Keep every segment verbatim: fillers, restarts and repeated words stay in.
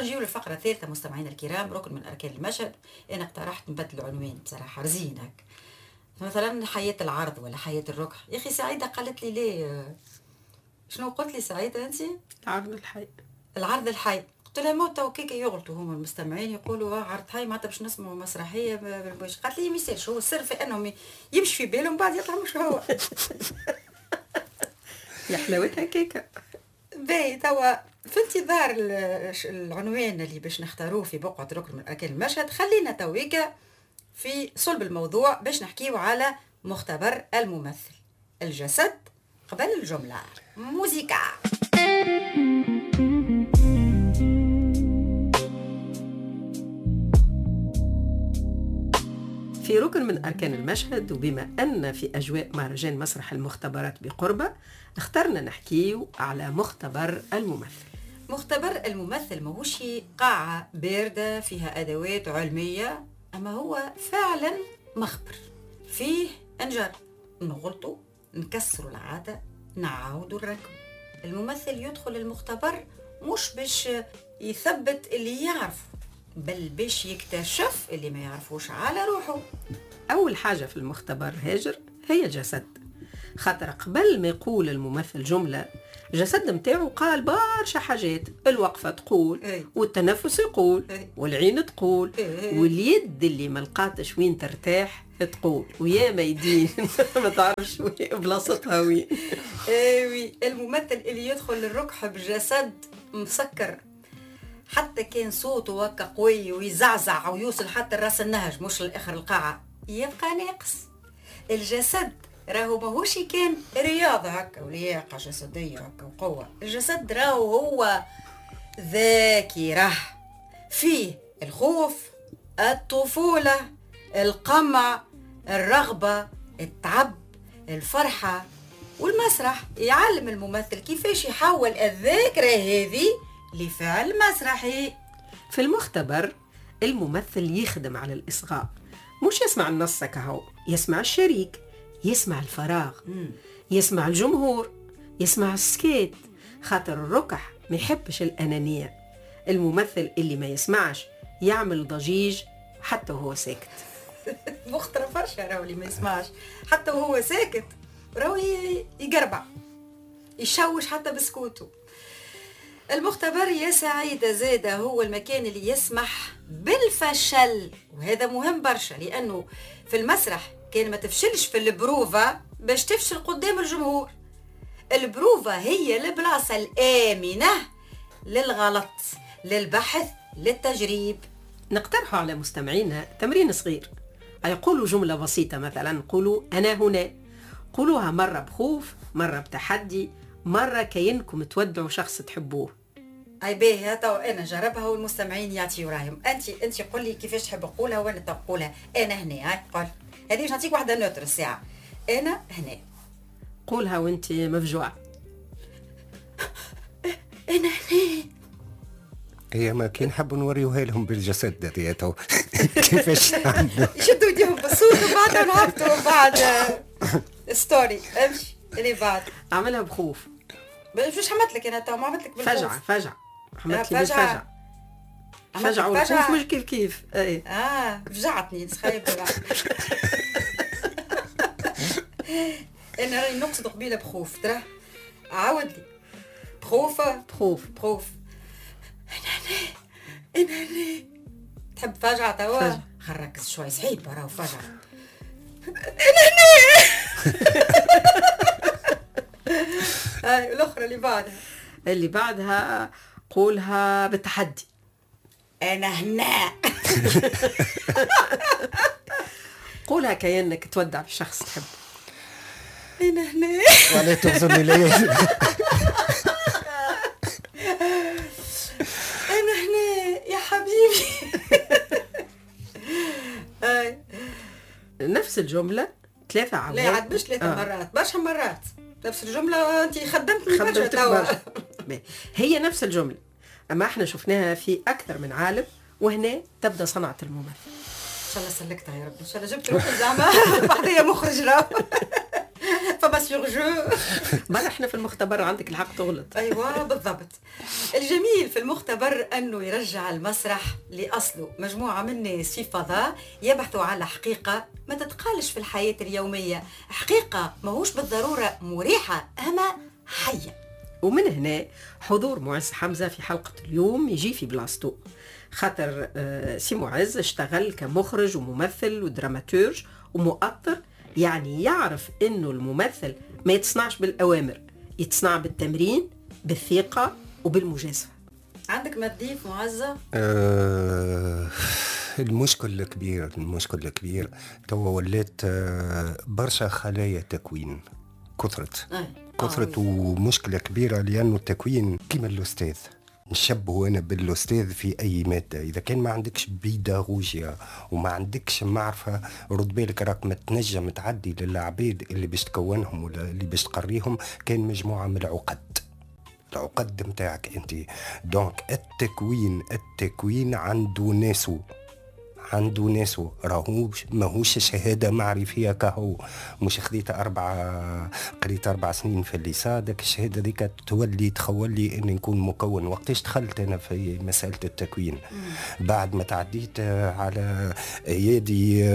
نجيو للفقرة الثالثة مستمعينا الكرام، ركن من أركان المشهد. أنا اقترحت نبدل العنوان بصراحة رزين هك، مثلا حياة العرض ولا حياة الركح. يا أخي سعيدة قالت لي ليه، شنو قلت لي سعيدة أنت؟ العرض الحي. العرض الحي. قلت لها موت وكيك يغلطوا هم المستمعين يقولوا عرض حي معناتها باش نسمعوا مسرحية باش. قالت لي ما يصيرش، هو السر في أنهم يمشي في بالهم بعد يطلع مش هو. يا حلاوتها كيكة. باهي توا في انتظار العنوان اللي باش نختاروه في بقعة ركن من أركان المشهد، خلينا تويكا في صلب الموضوع باش نحكيو على مختبر الممثل. الجسد قبل الجملة. موسيقى. في ركن من أركان المشهد، وبما أن في أجواء مهرجان مسرح المختبرات بقربة، اخترنا نحكيو على مختبر الممثل. مختبر الممثل ماهوش قاعة باردة فيها أدوات علمية، أما هو فعلا مخبر فيه نجر نغلطوا نكسروا العادة نعاودوا الركب. الممثل يدخل المختبر مش باش يثبت اللي يعرفه، بل باش يكتشف اللي ما يعرفوش على روحه. أول حاجة في المختبر هاجر هي الجسد، خاطر قبل ما يقول الممثل جملة الجسد متاعه قال برشا حاجات. الوقفة تقول ايه. والتنفس يقول ايه. والعين تقول ايه. واليد اللي ما لقاتش وين ترتاح تقول، ويا ما يدين ما تعرفش بلاصتها وين. ايوي الممثل اللي يدخل الركح بجسد مسكر، حتى كان صوته وكا قوي ويزعزع ويوصل حتى الراس النهج مش لآخر القاعة، يبقى ناقص. الجسد راهو ماهوش كان رياضة هكا ولياقة جسدية هكا وقوة، الجسد راهو هو ذاكرة فيه الخوف، الطفولة، القمع، الرغبة، التعب، الفرحة والمسرح. يعلم الممثل كيفاش يحول الذاكرة هذه لفعل مسرحي. في المختبر الممثل يخدم على الإصغاء، مش يسمع النص كهو، يسمع الشريك، يسمع الفراغ، مم. يسمع الجمهور، يسمع السكيت، خاطر الركح ما يحبش الأنانية. الممثل اللي ما يسمعش يعمل ضجيج حتى وهو ساكت. مخترة فرشة راهو اللي ما يسمعش حتى وهو ساكت، راهو يقربع يشوش حتى بسكوته. المختبر يا سعيدة زادة هو المكان اللي يسمح بالفشل، وهذا مهم برشا، لأنه في المسرح كان ما تفشلش في البروفة باش تفشل قدام الجمهور. البروفة هي البلاصة الآمنة للغلط، للبحث، للتجريب. نقترح على مستمعينا تمرين صغير، يقولوا جملة بسيطة، مثلا قولوا أنا هنا، قولوها مرة بخوف، مرة بتحدي، مرة كأنكم تودعوا شخص تحبوه. اي باهي توا انا جربها والمستمعين يعطيوا رايهم. انت انت قول لي كيفاش تحب نقولها وانا تقولها. انا هنا، هاي قول هذه باش نعطيك واحده نوتر الساعه. انا هنا. قولها وانت مفجوعه. انا هنا. هي ما كي نحب نوريوها لهم بالجسد ديتو كيفاش يشدوا ايديهم بالصوت وبعدها نهبطوا بعد ستوري. امشي اللي بعد اعملها بخوف. مش حملت لك انا تو ما عملت لك بالخوف. فجعه فجعه حملت لي بالفجعه. فجعه والخوف مش كيف كيف. اي اه فجعتني تخيل. انا راني نقصد قبيله بخوف. ترى عاود لي بخوفه بخوف بخوف. انا هنا انا هنا. تحب فجعه توا؟ خركز شوي صعيب راهو فجعه. انا هنا. هاي الاخرى اللي بعدها اللي بعدها قولها بالتحدي. انا هنا. قولها كأنك تودع بشخص تحبه. انا هنا. ولا تغزني لي. انا هنا يا حبيبي. هاي نفس الجملة ثلاثة عوام. لا عاد مش ثلاثة آه. مرات برشا مرات نفس الجملة. انت خدمتني برشا خدمتك توا. برشا. هي نفس الجملة، اما احنا شفناها في اكثر من عالم، وهنا تبدا صنعة الممثل. ان شاء الله سلكتها يا رب، ان شاء الله جبت روحي زعما بعديا مخرج راهو. فما سيرجو. مرة احنا في المختبر عندك الحق تغلط. ايوه بالضبط. الجميل في المختبر انه يرجع المسرح لاصله، مجموعه من الناس في فضاء يبحثوا على حقيقه ما تتقالش في الحياه اليوميه، حقيقه ماهوش بالضروره مريحه اما حيه. ومن هنا حضور معز حمزة في حلقة اليوم يجي في بلاصتو، خاطر آه، سي معز اشتغل كمخرج وممثل ودراماتورج ومؤطر، يعني يعرف انه الممثل ما يتصنعش بالأوامر، يتصنع بالتمرين بالثقة وبالمجازفة. عندك ما تضيف معزة؟ آه المشكل الكبير المشكل الكبير توا ولات آه برشا خلايا تكوين كثرت كثرت ومشكلة كبيرة، لأنه التكوين كيما الأستاذ نشبه أنا بالأستاذ في أي مادة. إذا كان ما عندكش بيداغوجيا وما عندكش معرفة، رد بالك راك ما تنجم تعدي للعبيد اللي باش تكونهم ولا اللي باش تقريهم، كان مجموعة من العقد العقد متاعك أنت. دونك التكوين التكوين عنده ناسو عنده ناسو راهو ماهوش شهاده معرفيه كهو، مش خذيت اربع قريت اربع سنين في الليسا، داك الشهاده ديك تولي تخولي اني نكون مكون. وقتاش دخلت انا في مساله التكوين؟ مم. بعد ما تعديت على ايادي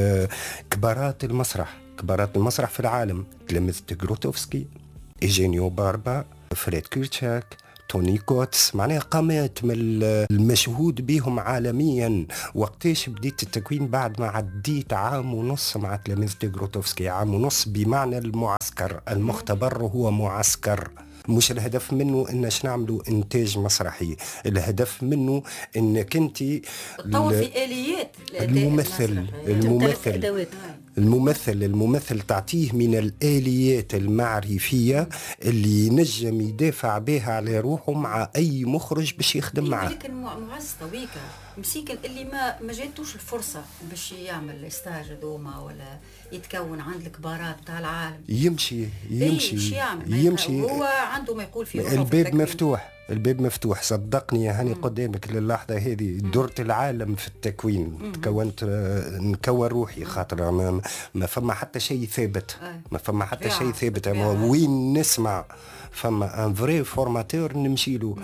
كبارات المسرح كبارات المسرح في العالم، تلمذت جروتوفسكي، ايجينيو باربا، فريد كيرتشاك، توني كوتس، معناها قامات من المشهود بهم عالميا. وقتاش بديت التكوين؟ بعد ما عديت عام ونص مع تلاميذ جروتوفسكي، عام ونص بمعنى المعسكر. المختبر هو معسكر، مش الهدف منه انش نعملوا انتاج مسرحي، الهدف منه انك انت تطور في اليات الممثل الممثل الممثل الممثل تعطيه من الآليات المعرفية اللي ينجم يدافع بها على روحه مع أي مخرج باش يخدم معه. لكن معز طويكة مسيكن اللي ما ما جاتوش الفرصة باش يعمل ستاج دوما ولا يتكون عند الكبارات بتاع العالم، يمشي يمشي يمشي هو عنده ما يقول في الباب مفتوح الباب مفتوح. صدقني يا هاني قدامك للحظة هذه درت العالم في التكوين. مم. تكونت نكون روحي خاطر ما, ما فما حتى شيء ثابت ما فما حتى شيء ثابت وين نسمع فما ان فري فورماتور نمشي له.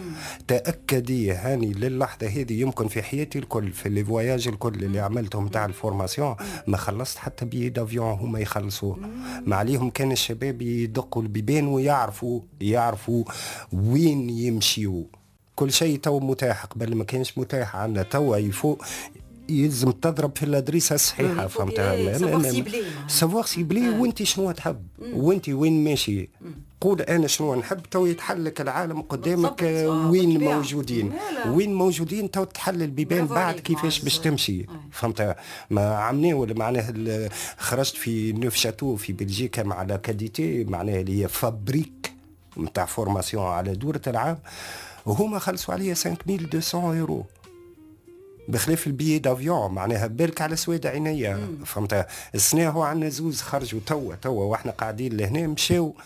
تاكدي هاني للحظه هذه يمكن في حياتي الكل في لي فواياج الكل اللي عملتهم تاع الفورماسيون ما خلصت حتى بي دافيون هما يخلصوا. ما عليهم كان الشباب يدقوا البيبان ويعرفوا يعرفوا وين يمشيوا. كل شيء تو متاح، قبل ما كانش متاح عندنا. تو يفوق يلزم تضرب في الادريسه الصحيحه، فهمت؟ سافوار سيبلي وانت شنو تحب وانت وين ماشي. قول انا شنو نحب، تو يتحلك العالم قدامك وين موجودين وين موجودين تو تحل البيبان بعد كيفاش باش تمشي، فهمت؟ ما عملنا ولا معناها خرجت في نوف شاتو في بلجيكا مع لاكاديتي، معناها اللي هي فابريك نتاع فورماسيون على دورة العام، وهما خلصوا عليا خمسة آلاف ومئتين يورو بخلاف البيي دافيون. معناها بالك على سواد عينيا، فهمت؟ السنة هو عندنا زوز خرجوا توا توا واحنا قاعدين لهنا مشاو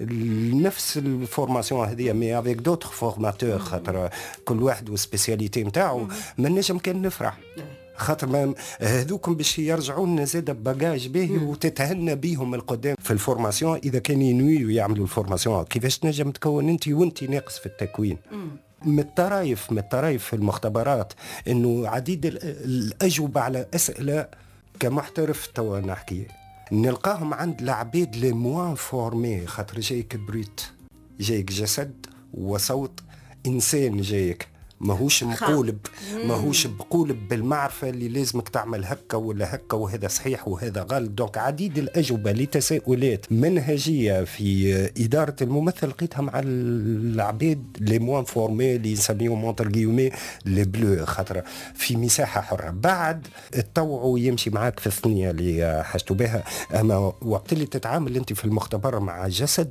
نفس الفورماسيون هذه مي افيك دوتر فورماتور، خاطر كل واحد والسبيسياليتي نتاعو. ما نجم كان نفرح خاطر ما هذوكم باش يرجعوا لنا زاده بباجاج باهي وتتهنى بيهم القدام في الفورماسيون. اذا كان ينويوا يعملوا الفورماسيون كيفاش تنجم تكون انت وانت ناقص في التكوين؟ من الطرايف من الطرايف في المختبرات انه عديد الاجوبه على اسئله كمحترف توا نحكي نلقاهم عند العبيد لي موان فورمي، خاطر جايك بريت، جايك جسد وصوت انسان، جايك ماهوش مقولب ماهوش بقولب بالمعرفة اللي لازمك تعمل هكا ولا هكا وهذا صحيح وهذا غلط. دونك عديد الأجوبة لتساؤلات منهجية في إدارة الممثل لقيتها مع العبيد لي موان فورمي اللي نسميهم مونتر جيومي لي بلو، خاطر في مساحة حرة. بعد الطوع يمشي معاك في الثنية اللي حاجتوا بها. أما وقت اللي تتعامل أنت في المختبر مع جسد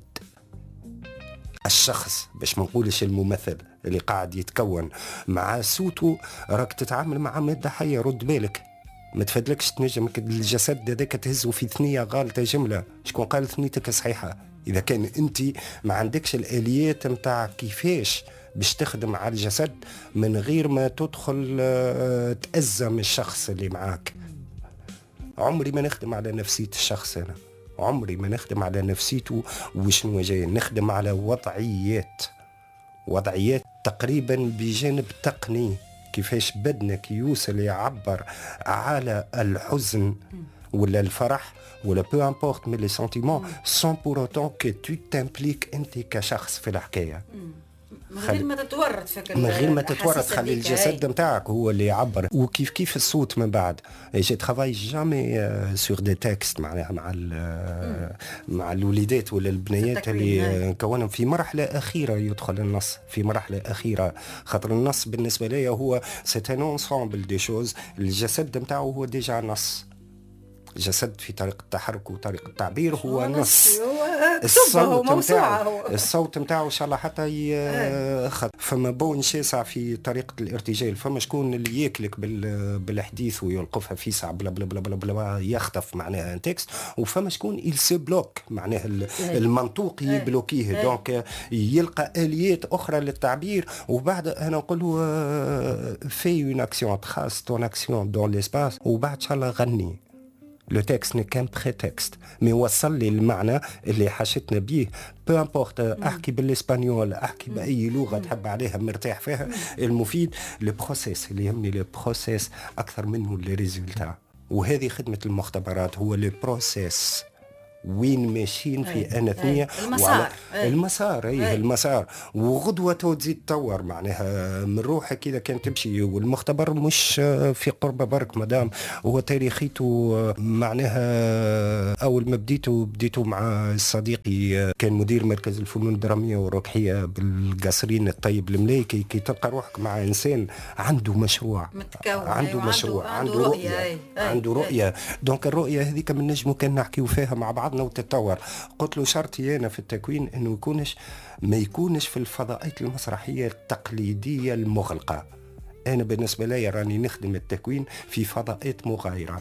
الشخص، باش ما نقولش الممثل اللي قاعد يتكون مع صوته، راك تتعامل مع مادة حية. رد بالك ما تفادلكش تنجم الجسد هذاك تهزه في ثنية غالطة جملة. شكون قال ثنيتك صحيحة؟ إذا كان أنت ما عندكش الآليات متاع كيفاش باش تخدم على الجسد من غير ما تدخل تأزم الشخص اللي معاك. عمري ما نخدم على نفسية الشخص أنا، عمري ما نخدم على نفسيته وشنو جاي، نخدم على وضعيات وضعيات تقريبا بجانب تقني، كيفاش بدنك يوصل يعبر على الحزن ولا الفرح ولا بو امبورت من لي سنتيمون سون بور اوتون كو تو تمبليك انت كشخص في الحكايه، من غير ما تتورط فكرة، من غير ما تتورط، خلي الجسد نتاعك هو اللي يعبر. وكيف كيف الصوت من بعد. جي ترافاي جامي سور دي تكست معناها مع مع الوليدات ولا البنيات اللي نكونهم في مرحله اخيره يدخل النص، في مرحله اخيره، خاطر النص بالنسبه لي هو سيت ان انسامبل دي شوز. الجسد نتاعو هو ديجا نص، الجسد في طريقة التحرك وطريقة التعبير هو نص، الصوت نتاعو الصوت نتاعو ان شاء الله حتى يخط. فما بون شاسع في طريقة الارتجال، فما شكون اللي ياكلك بالحديث ويلقفها في ساعة بلا بلا بلا بلا, بلا يخطف معناها تكست، وفما شكون يل سو بلوك معناها المنطوق يبلوكيه، دونك يلقى آليات أخرى للتعبير. وبعد أنا نقول له في اون اكسيون تخاص تون اكسيون دون ليسباس، وبعد ان شاء الله غني. لو تكست ني كان بريتكست مي وصل لي المعنى اللي حاشتنا بيه، بو امبورت احكي بالاسبانيول، احكي باي لغه تحب عليها مرتاح فيها. المفيد لو بروسيس، اللي يهمني لو بروسيس اكثر منه لي ريزولتا. وهذه خدمه المختبرات، هو لو بروسيس وين ماشيين في اناثنيه المسار المسار اي المسار. وغدوه تزيد تطور معناها من روحك اذا كان تمشي. والمختبر مش في قرب برك مدام، هو تاريخيته معناها اول ما بديته بديته مع صديقي كان مدير مركز الفنون الدراميه والروحيه بالقصرين الطيب الملايكي. كي تلقى روحك مع انسان عنده مشروع متكون، عنده مشروع عنده, عنده رؤيه, رؤية. عنده رؤيه. دونك الرؤيه هذيك من نجمو كان نحكيو فيها مع بعض وتتطور. قلت له شرطي أنا في التكوين أنه يكونش ما يكونش في الفضاءات المسرحية التقليدية المغلقة. أنا بالنسبة لي راني نخدم التكوين في فضاءات مغايرة،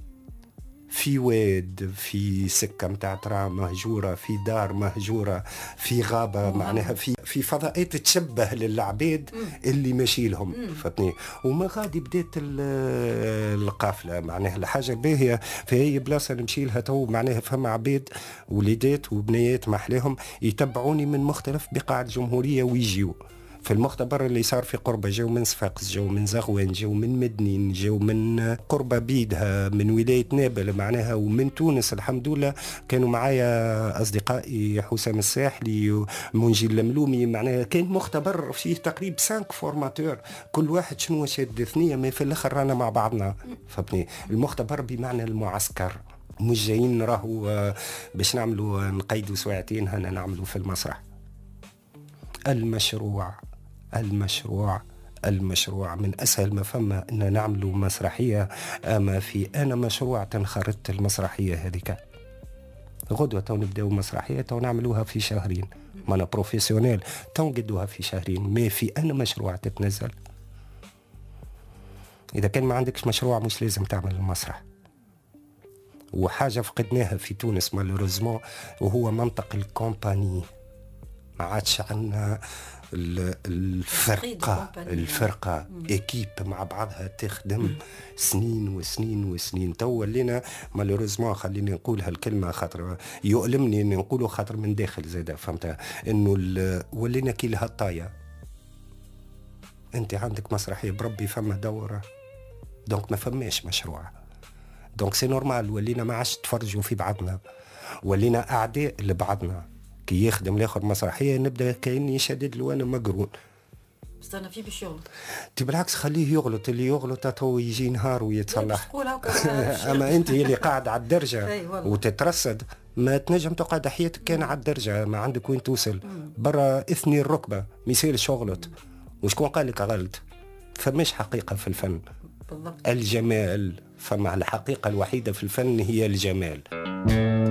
في واد، في سكة متاع ترام مهجورة، في دار مهجورة، في غابة معناها في في فضاءات تشبه للعباد اللي ماشي لهم فهمتني. وما غادي بدات القافلة معناها الحاجة باهية في هي بلاصة نمشي لها تو معناها فما عباد وليدات وبنيات محليهم يتبعوني من مختلف بقاع الجمهورية ويجيو في المختبر اللي صار في قربة. جاو من صفاقس، جاو من زغوان، جاو من مدنين، جاو من قربة بيدها، من ولاية نابل معناها، ومن تونس. الحمد لله كانوا معايا أصدقائي حسام الساحلي ومنجي الملومي معناها. كان مختبر فيه تقريبا سانك فورماتور، كل واحد شنو شاد ثنية، ما في الآخر رانا مع بعضنا فبني. المختبر بمعنى المعسكر، مش جايين راهو باش نعملوا نقيدوا ساعتين هنا نعملوا في المسرح. المشروع المشروع المشروع من أسهل ما فما أن نعملوا مسرحية. أما في أنا مشروع تنخرطت المسرحية هذيك غدوة تو نبدأوا مسرحية تو نعملوها في شهرين، ما أنا بروفيسيونيل تو نقدوها في شهرين. ما في أنا مشروع تتنزل. إذا كان ما عندكش مشروع مش لازم تعمل المسرح. وحاجة فقدناها في تونس مالوريزمون وهو منطق الكومباني. ما عادش عندنا الفرقة الفرقة اكيب مع بعضها تخدم سنين وسنين وسنين. تو ولينا مالوريزمون خليني نقول هالكلمة خاطر يؤلمني اني نقوله خاطر من داخل زاده فهمتها، انه ولينا كي لها الطاية. انت عندك مسرحية بربي فما دورة، دونك ما فماش مشروع، دونك سي نورمال ولينا ما عادش تفرجوا في بعضنا، ولينا اعداء لبعضنا. كي يخدم الاخر مسرحيه نبدا كاني شديد له انا مقرون استنى فيه باش يغلط. تي بالعكس خليه يغلط، اللي يغلط تو يجي نهار ويتصلح. اما انت اللي قاعد على الدرجه وتترصد ما تنجم تقعد حياتك كان على الدرجه، ما عندك وين توصل. برا اثني الركبه ما يصيرش غلط. وشكون قال لك غلط؟ فماش حقيقه في الفن بالضبط. الجمال فما الحقيقه الوحيده في الفن هي الجمال.